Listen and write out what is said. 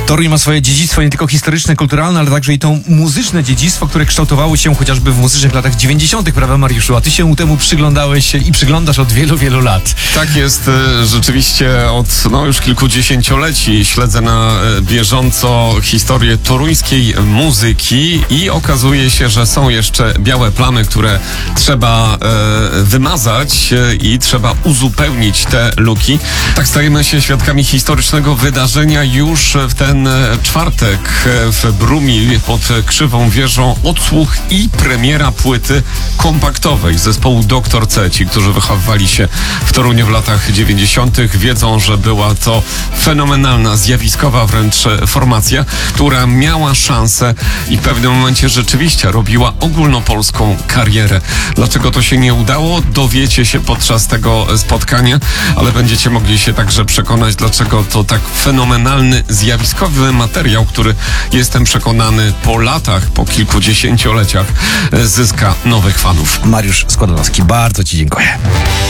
Toruń ma swoje dziedzictwo nie tylko historyczne, kulturalne, ale także i to muzyczne dziedzictwo, które kształtowało się chociażby w muzycznych latach 90., prawda, Mariuszu? A ty się temu przyglądałeś i przyglądasz od wielu, wielu lat. Tak jest, rzeczywiście od już kilkudziesięcioleci śledzę na bieżąco historię toruńskiej muzyki i okazuje się, że są jeszcze białe plamy, które trzeba wymazać i trzeba uzupełnić te luki. Tak stajemy się świadkami historycznego wydarzenia już w ten czwartek w Brumil pod Krzywą Wieżą odsłuch i premiera płyty kompaktowej zespołu Dr. C. Ci, którzy wychowywali się w Toruniu w latach 90. wiedzą, że była to fenomenalna, zjawiskowa wręcz formacja, która miała szansę i w pewnym momencie rzeczywiście robiła ogólnopolską karierę. Dlaczego to się nie udało? Dowiecie się podczas tego spotkania, ale będziecie mogli się także przekonać, dlaczego to tak fenomenalny, zjawiskowy materiał, który jestem przekonany po latach, po kilkudziesięcioleciach zyska nowych fanów. Mariusz Skłodowski, bardzo ci dziękuję.